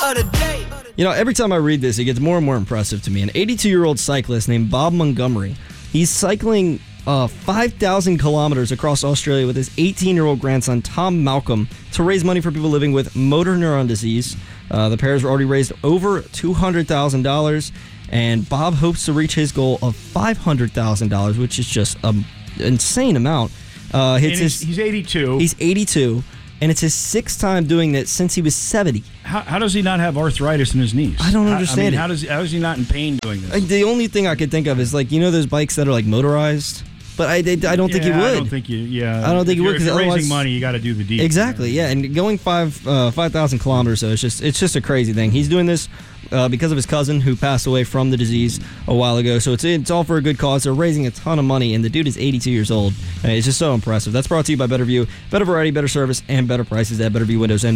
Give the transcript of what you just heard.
of the day. You know, every time I read this, it gets more and more impressive to me. An 82-year-old cyclist named Bob Montgomery, he's cycling 5,000 kilometers across Australia with his 18-year-old grandson, Tom Malcolm, to raise money for people living with motor neuron disease. The pair has already raised over $200,000, and Bob hopes to reach his goal of $500,000, which is just an insane amount. He's 82. He's 82, and it's his sixth time doing that since he was 70. How does he not have arthritis in his knees? I don't understand it. How is he not in pain doing this? The only thing I could think of is, like, you know those bikes that are like motorized? But I don't think he would. I don't think you. Yeah, I don't think he would, because because raising money, you got to do the deed. Exactly. Yeah, and going 5,000 kilometers, so it's just a crazy thing. He's doing this because of his cousin who passed away from the disease a while ago. So it's all for a good cause. They're raising a ton of money, and the dude is 82 years old. It's just so impressive. That's brought to you by Better View. Better variety, better service, and better prices at Better View Windows and